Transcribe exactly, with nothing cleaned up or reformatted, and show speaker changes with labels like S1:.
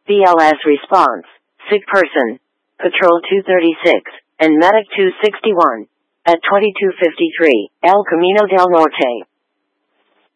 S1: B L S response, sick person, Patrol two thirty-six, and Medic two sixty-one, at twenty-two fifty-three, El Camino del Norte.